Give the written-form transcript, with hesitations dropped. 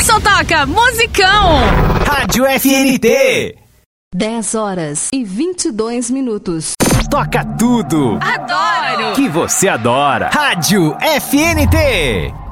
só toca musicão. Rádio FNT. 10h22. Toca tudo. Adoro. Que você adora. Rádio FNT.